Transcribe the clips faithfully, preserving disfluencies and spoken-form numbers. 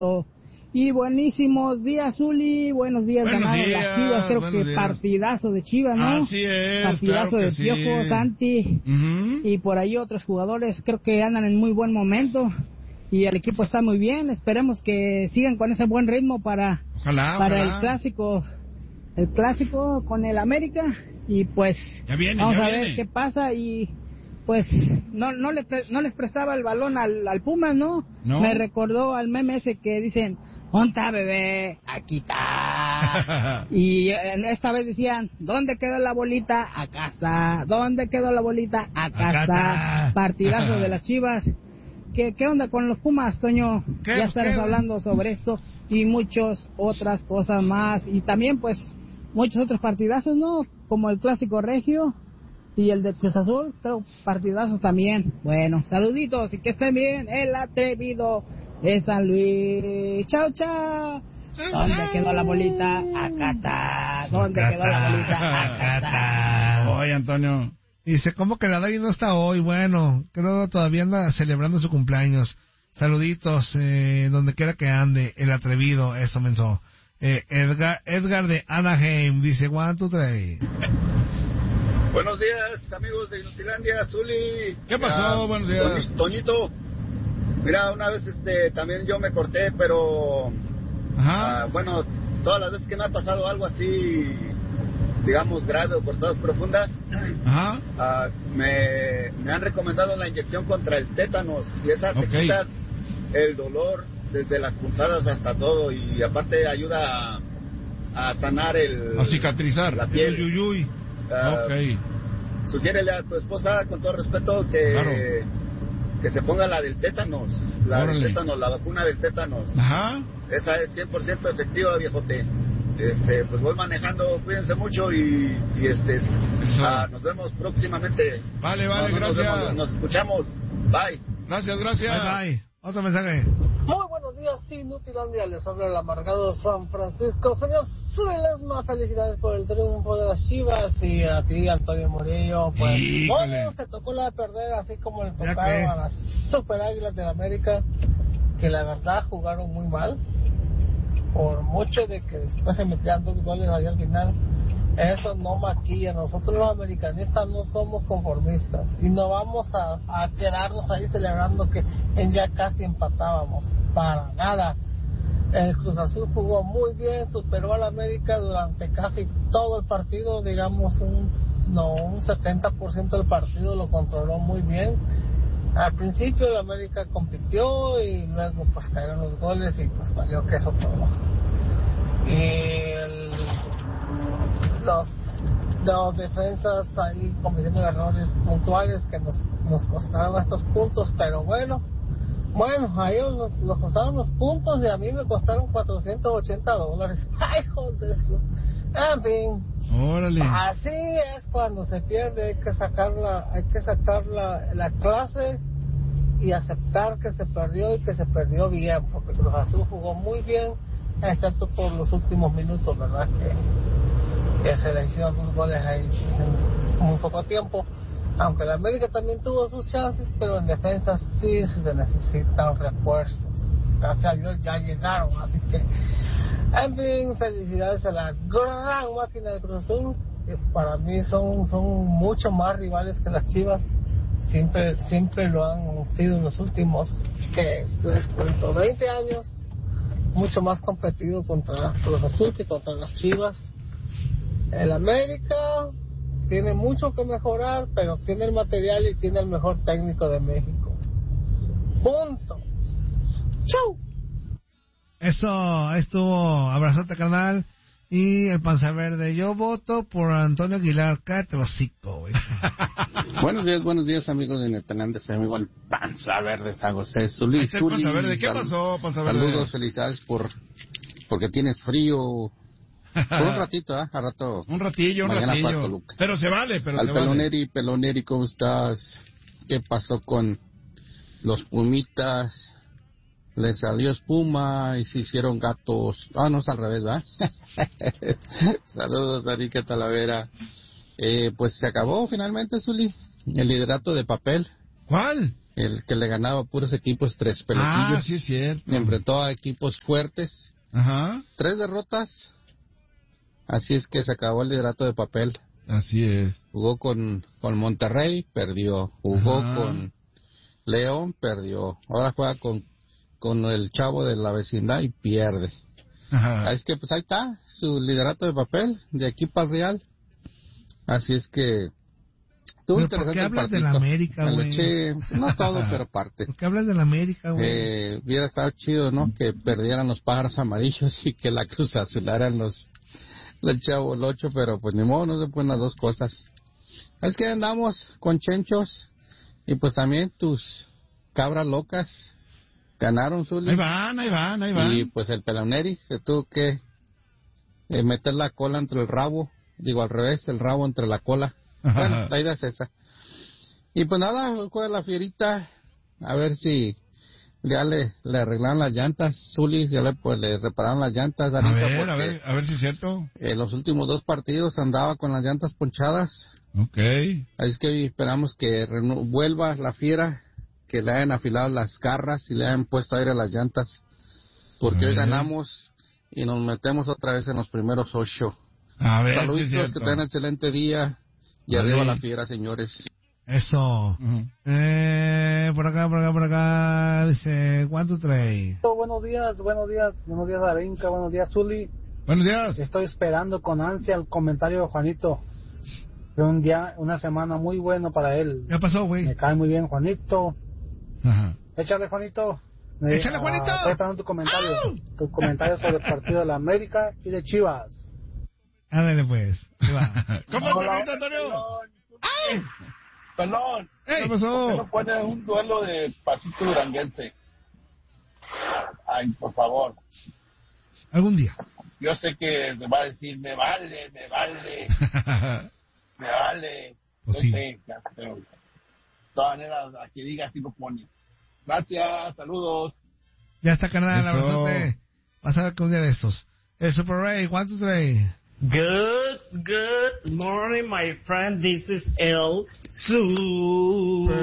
Y buenísimos días, Zuli. Buenos días, buenos ganaron días, las Chivas. Creo que días. partidazo de Chivas, ¿no? Así es. Partidazo claro de sí. Piojo, Santi. Uh-huh. Y por ahí otros jugadores creo que andan en muy buen momento. Y el equipo está muy bien. Esperemos que sigan con ese buen ritmo para, ojalá, para ojalá. el clásico. El clásico con el América. Y pues ya viene, vamos ya a viene. ver qué pasa. Y pues no no le pre- no les prestaba el balón al, al Pumas, ¿no? ¿no? Me recordó al meme ese que dicen: ¿dónde está, bebé? Aquí está. Y esta vez decían: ¿dónde quedó la bolita? Acá está. ¿Dónde quedó la bolita? Acá, Acá está. está. Partidazo de las Chivas. ¿Qué, ¿Qué onda con los Pumas, Toño? Ya estarás hablando sobre esto y muchas otras cosas más. Y también, pues, muchos otros partidazos, ¿no? Como el Clásico Regio y el de Cruz Azul, creo, partidazos también. Bueno, saluditos y que estén bien. El atrevido de San Luis. Chao, chao. ¿Dónde quedó la bolita? Acá está. ¿Dónde Acá quedó la bolita? Acá está. Oye, Antonio. Dice, ¿cómo que la David no está hoy? Bueno, creo que todavía anda celebrando su cumpleaños. Saluditos, eh, donde quiera que ande, el atrevido, eso mensó. Eh, Edgar, Edgar de Anaheim dice, one, two, three. Buenos días, amigos de Inutilandia, Zuli. ¿Qué pasó? Ya, Buenos días. Toñito, mira, una vez este también yo me corté, pero Ajá. Uh, bueno, todas las veces que me ha pasado algo así, digamos, grave o cortadas profundas, Ajá. Uh, me, me han recomendado la inyección contra el tétanos, y esa okay. te quita el dolor desde las punzadas hasta todo, y aparte ayuda a, a sanar el... A cicatrizar. La piel. El yuyuy. Uh, ok. Sugiérele a tu esposa, con todo respeto, que, claro. que se ponga la del tétanos, la Órale. del tétanos, la vacuna del tétanos. Ajá. Esa es cien por ciento efectiva, viejote. Este, pues voy manejando, cuídense mucho y, y este, uh, nos vemos próximamente. Vale, vale, no, no gracias. Nos, vemos, nos escuchamos. Bye. Gracias, gracias. Bye, bye. Otro mensaje. Muy buenos días, Inutilandia, les habla el amargado San Francisco. Señor Zubilesma, felicidades por el triunfo de las Chivas, y a ti, Antonio Murillo, pues, bueno, te tocó la de perder, así como le tocaron a las Super Águilas de la América, que la verdad jugaron muy mal, por mucho de que después se metían dos goles ahí al final. Eso no maquilla. Nosotros los americanistas no somos conformistas y no vamos a, a quedarnos ahí celebrando que en ya casi empatábamos, para nada. El Cruz Azul jugó muy bien, superó al América durante casi todo el partido, digamos un no un setenta por ciento del partido lo controló muy bien. Al principio el América compitió y luego pues cayeron los goles y pues valió queso todo. Y el Los, los defensas ahí cometiendo errores puntuales que nos, nos costaron estos puntos, pero bueno, bueno, a ellos nos, nos costaron los puntos y a mí me costaron cuatrocientos ochenta dólares. ¡Ay, joder! En fin, órale. Así es cuando se pierde, hay que sacar la, hay que sacar la, la clase y aceptar que se perdió y que se perdió bien, porque Cruz Azul jugó muy bien, excepto por los últimos minutos, ¿verdad? Que, que se le hicieron dos goles ahí en muy poco tiempo. Aunque la América también tuvo sus chances, pero en defensa sí se necesitan refuerzos. Gracias a Dios ya llegaron, así que, en fin, felicidades a la gran máquina de Cruz Azul, que para mí son, son mucho más rivales que las Chivas. Siempre, siempre lo han sido en los últimos, que les cuento, veinte años, mucho más competido contra Cruz Azul que contra las Chivas. El América tiene mucho que mejorar, pero tiene el material y tiene el mejor técnico de México. Punto. Chau. Eso, estuvo, abrazote carnal. Y el Panza Verde, yo voto por Antonio Aguilar, cállate los hocico, güey. Buenos días, buenos días, amigos de Netananda, soy amigo el Panza Verde, San José, Zuli, Zuli. Panza Verde, ¿qué pasó, Panza Verde? Saludos, felicidades por, porque tienes frío. Por un ratito, ¿eh? A rato. Un ratillo, un ratillo. Pero se vale, pero Al se Peloneri, vale. Peloneri, ¿cómo estás? ¿Qué pasó con los Pumitas? Les salió espuma y se hicieron gatos. Ah, no, es al revés, ¿verdad? Saludos, Arica Talavera. Eh, pues se acabó finalmente, Zuli, el liderato de papel. ¿Cuál? el que le ganaba puros equipos tres pelequillos. Ah, sí es cierto. Enfrentó a equipos fuertes. Ajá. Tres derrotas. Así es que se acabó el liderato de papel. Así es. Jugó con, con Monterrey, perdió. Jugó Ajá. con León, perdió. Ahora juega con, con el Chavo de la vecindad y pierde. Ajá. Es que pues ahí está su liderato de papel, de aquí para el Real. Así es que ¿Pero por qué hablas de la América, güey? No todo, pero parte. ¿Por qué hablas de la América, güey? Eh, hubiera estado chido, ¿no? Que perdieran los pájaros amarillos y que la Cruz azularan los el Chavo el ocho, pero pues ni modo, no se pueden las dos cosas. Es que andamos con chenchos y pues también tus cabras locas ganaron, Zuli. Ahí van, ahí van, ahí van. Y pues el Pelauneri se tuvo que eh, meter la cola entre el rabo, digo al revés, el rabo entre la cola. Bueno, la idea es esa. Y pues nada, juega la Fierita, a ver si ya le, le arreglaron las llantas, Zuli, ya le, pues, le repararon las llantas. A ver, a ver, a ver si es cierto. En los últimos dos partidos andaba con las llantas ponchadas. Ok. Así es que esperamos que renu- vuelva la Fiera, que le hayan afilado las garras y le hayan puesto aire a las llantas. Porque hoy ganamos y nos metemos otra vez en los primeros ocho. A ver, saluditos, si es cierto. que tengan excelente día. Y Vale. arriba la Fiera, señores. Eso. Uh-huh. Eh, por acá, por acá, por acá. Dice, one, two, three. Buenos días, buenos días, buenos días Arinka, buenos días Zuli. Buenos días. Estoy esperando con ansia el comentario de Juanito. Fue un día, una semana muy bueno para él. ¿Qué pasó, güey? Me cae muy bien Juanito. Ajá. Échale Juanito. Me, ¡Échale, Juanito! Uh, estoy esperando tu comentario. ¡Au! Tu comentario sobre el partido de la América y de Chivas. Ándale, pues. Ahí va. ¿Cómo se permite, Antonio? Perdón, ¿Qué ¿por qué pasó? no ponen un duelo de pasito duranguense? Ay, por favor. Algún día. Yo sé que te va a decir, me vale, me vale, me vale. Pues Yo sí. sé, ya, pero de todas maneras, a que diga así lo pones. Gracias, saludos. Ya está, carnal, Eso. abrazote. Vas a ver que un día de estos. El Super Ray, one, two, three. Good, good morning, my friend. This is El Super.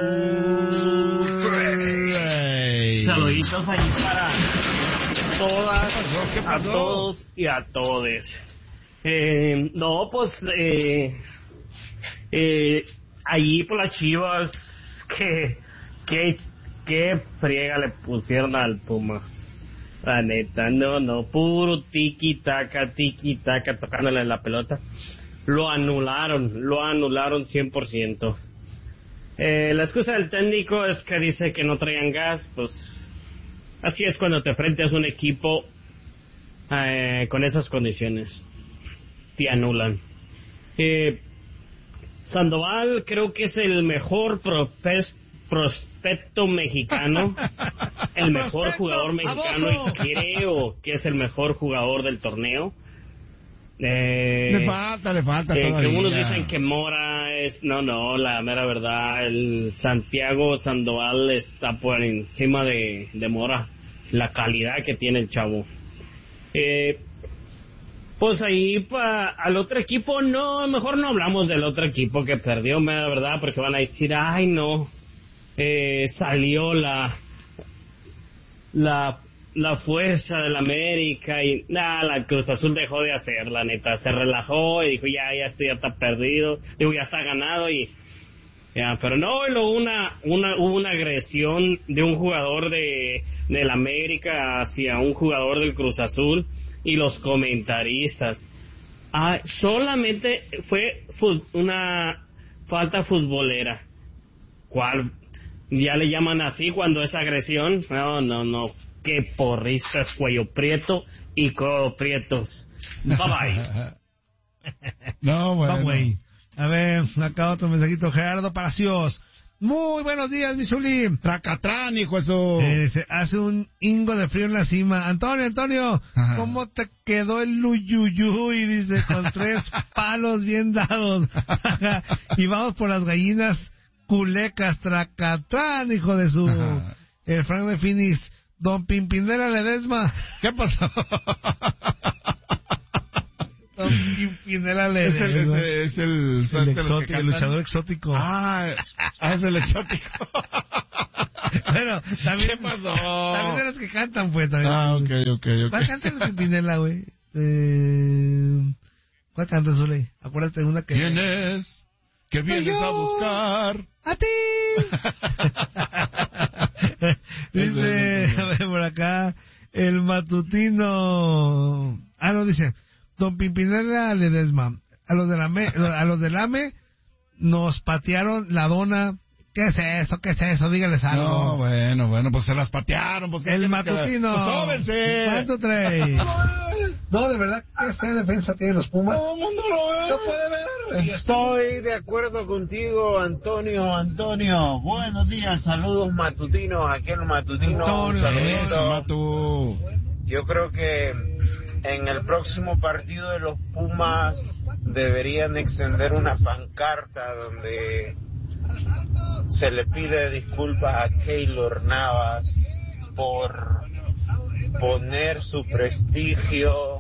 Saluditos ahí para todas, ¿Qué a pasó? todos y a todes. Eh, no, pues, eh, eh, allí por las Chivas, que, que, que friega le pusieron al Pumas. La neta, no, no, puro tiki-taka, tiki-taka, tocándole la pelota. Lo anularon, lo anularon cien por ciento. Eh, la excusa del técnico es que dice que no traían gas, pues así es cuando te enfrentas a un equipo eh, con esas condiciones. Te anulan. Eh, Sandoval creo que es el mejor propes, prospecto mexicano, el mejor jugador mexicano y creo que es el mejor jugador del torneo. Eh, Le falta, le falta eh, todavía. que unos dicen que Mora es, no, no, la mera verdad, el Santiago Sandoval está por encima de, de Mora, la calidad que tiene el chavo. Eh, pues ahí pa, al otro equipo, no, mejor no hablamos del otro equipo que perdió, mera verdad, porque van a decir, ay no, eh, salió la la la fuerza de la América y nada, la Cruz Azul dejó de hacer, la neta, se relajó y dijo ya, ya, esto ya está perdido, digo, ya está ganado y ya, pero no, luego una, una, hubo una agresión de un jugador de, de la América hacia un jugador del Cruz Azul y los comentaristas, ah, solamente fue fu- una falta futbolera, ¿cuál? Ya le llaman así cuando es agresión, no, no, no, qué porristas, cuello prieto y codo prietos. Bye bye. No, bueno. Va, güey. A ver, acá otro mensajito. Gerardo Palacios. Muy buenos días, mi Zuli. Tracatrán, hijo eso. Eh, se hace un hingo de frío en la cima. Antonio, Antonio, Ajá. ¿cómo te quedó el luyuyuy? Dice, con tres palos bien dados. Y vamos por las gallinas culecas. Tracatrán, hijo de su... Ajá. El Frank de Finis. Don Pimpinela Ledesma. ¿Qué pasó? Don Pimpinela Es el, Ledesma. es el, es el, El, de los que exótico, el cantan. luchador exótico. Ah, ah, es el exótico. Bueno, también, ¿Qué pasó? También de los que cantan, pues. También. Ah, ok, ok, ok. ¿Cuál canta el Pimpinela, güey? Eh, ¿Cuál canta, Zule? Acuérdate de una que... ¿Quién es? Que vienes yo. a buscar. ¡A ti! Dice, a ver, por acá, el matutino... Ah, no, dice, don Pimpinela Ledesma, a los de la me, a los del AME nos patearon la dona. ¿Qué es eso? ¿Qué es eso? Dígales algo. No, bueno, bueno, pues se las patearon. Pues, el matutino. Pues sóbense. ¿Cuánto trae? No, de verdad, ¿qué fea defensa tienen los Pumas? Todo el mundo lo ve. No puede ver. Estoy de acuerdo contigo, Antonio. Antonio, buenos días, saludos matutinos. Aquí en el matutino. Antonio, Eso, Matu. Yo creo que en el próximo partido de los Pumas deberían extender una pancarta donde se le pide disculpas a Keylor Navas por poner su prestigio,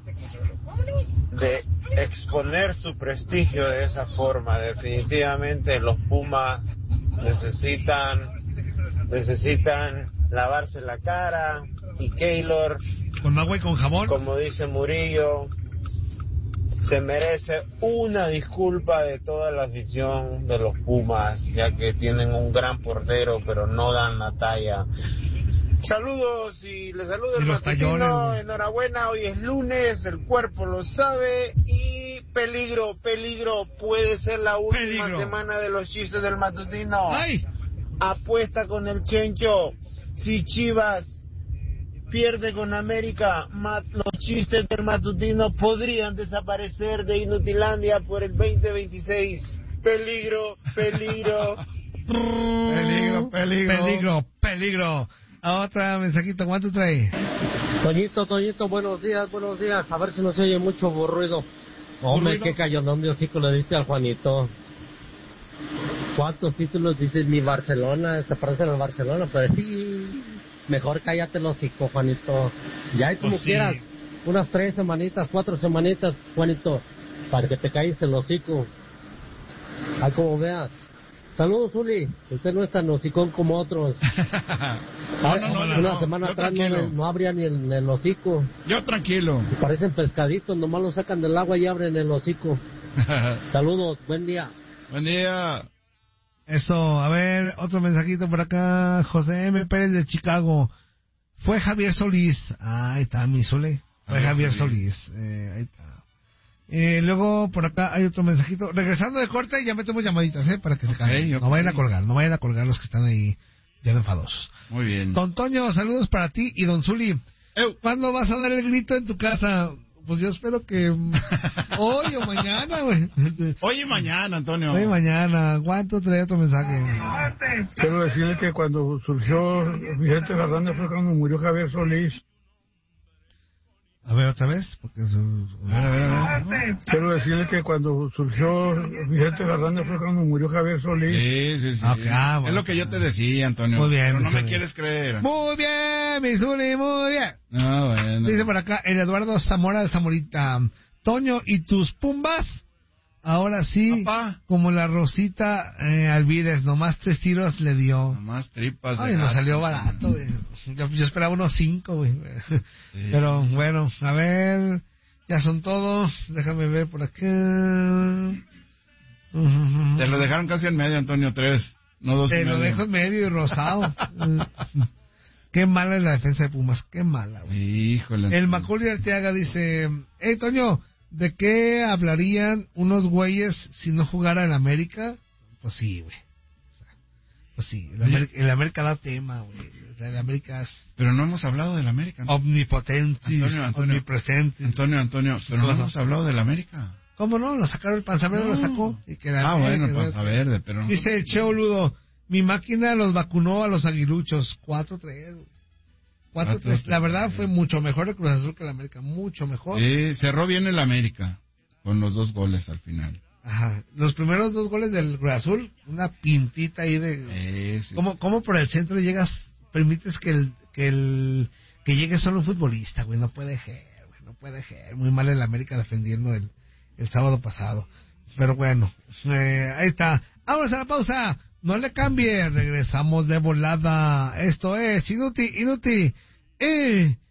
de exponer su prestigio de esa forma. Definitivamente los Pumas necesitan necesitan lavarse la cara, y Keylor, con agua y con jabón, como dice Murillo, se merece una disculpa de toda la afición de los Pumas, ya que tienen un gran portero pero no dan la talla. Saludos y les saludo el matutino. Enhorabuena, hoy es lunes, el cuerpo lo sabe. Y peligro, peligro, puede ser la última peligro. semana de los chistes del matutino. ¡Ay! Apuesta con el Chencho. Si Chivas pierde con América, los chistes del matutino podrían desaparecer de Inutilandia por el veinte veintiséis. Peligro, peligro. Peligro, peligro. Peligro, peligro. A otra mensajito, ¿cuánto trae? Toñito, Toñito, buenos días, buenos días. A ver si no se oye mucho ruido. Hombre, qué cayonón de hocico le diste al Juanito. ¿Cuántos títulos dices mi Barcelona? Se parecen al Barcelona, pero sí, mejor cállate el hocico, Juanito. Ya hay como pues quieras, sí. Unas tres semanitas, cuatro semanitas, Juanito, para que te caigas el hocico. Ahí como veas. Saludos, Uli. Usted no es tan hocicón como otros. no, no, no, Una no, semana yo atrás no, no abrían ni el, el hocico. Yo tranquilo. Y parecen pescaditos, nomás lo sacan del agua y abren el hocico. Saludos, buen día. Buen día. Eso, a ver, otro mensajito por acá. José M. Pérez de Chicago. Fue Javier Solís. Ah, ahí está, mi Sole. Fue Ay, Javier Solís. Solís. Eh, ahí está. Eh, luego por acá hay otro mensajito. Regresando de corte, ya metemos llamaditas, ¿eh? Para que se okay, caigan. Okay. No vayan a colgar, no vayan a colgar los que están ahí ya enfadosos. Muy bien. Don Toño, saludos para ti y Don Zuli. Eu. ¿Cuándo vas a dar el grito en tu casa? Pues yo espero que hoy o mañana, güey. Hoy y mañana, Antonio. Hoy y mañana. ¿Cuánto trae otro mensaje? Quiero decirle que cuando surgió Vicente Fernández fue cuando murió Javier Solís. A ver, otra vez. Porque... A ver, a ver, a ver. Quiero decirle que cuando surgió Vicente Fernández fue cuando murió Javier Solís. Sí, sí, sí. Okay, ah, bueno. Es lo que yo te decía, Antonio. Muy bien. Pero no me bien. quieres creer. Muy bien, mi Zuli, muy bien. Ah, bueno. Dice por acá el Eduardo Zamora de Zamorita. Toño, ¿y tus Pumbas? Ahora sí, Papá. Como la Rosita eh, Alvírez, nomás tres tiros le dio. Nomás tripas. Ay, nos salió barato, güey. Yo, yo esperaba unos cinco, güey. Sí. Pero bueno, a ver, ya son todos. Déjame ver por acá. Te lo dejaron casi en medio, Antonio, tres, no dos. Te lo dejo en medio y rosado. Qué mala es la defensa de Pumas, qué mala, güey. Híjole. El Macaulay Arteaga dice, hey, Toño, ¿de qué hablarían unos güeyes si no jugara en América? Pues sí, güey. O sea, pues sí, el América, el América da tema, güey. El América es... Pero no hemos hablado del América. ¿No? Omnipotente, omnipresente. Antonio, Antonio, pero no hemos hablado del América. ¿Cómo no? Lo sacaron, el Panza Verde no. lo sacó. Y que ah, bueno, el Panza Verde, pero... Dice el Cheo Ludo, mi máquina los vacunó a los aguiluchos. cuatro tres, güey. cuatro tres. La verdad fue mucho mejor el Cruz Azul que el América, mucho mejor. Sí, cerró bien el América con los dos goles al final. Ajá, los primeros dos goles del Cruz Azul, una pintita ahí de... Sí, sí. ¿Cómo, cómo por el centro llegas, permites que el que el que llegue solo un futbolista, güey? No puede ser, güey, no puede ser. Muy mal el América defendiendo el, el sábado pasado. Pero bueno, eh, ahí está. Vamos a la pausa. No le cambie, regresamos de volada. Esto es Inútil, Inútil, eh,